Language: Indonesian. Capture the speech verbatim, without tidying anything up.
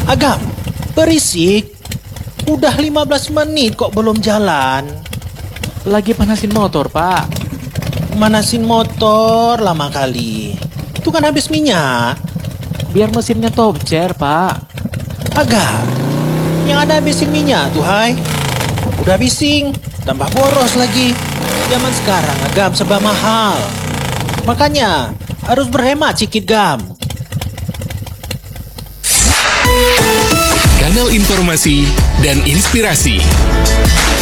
Agam, berisik. Udah lima belas menit kok belum jalan. Lagi panasin motor, Pak. Manasin motor lama kali. Itu kan habis minyak. Biar mesinnya topcer, Pak. Agam, yang ada habisin minyak tuh, hai. Udah bising, tambah boros lagi. Zaman sekarang Agam serba mahal. Makanya harus berhemat sikit, Gam. Kanal informasi dan inspirasi.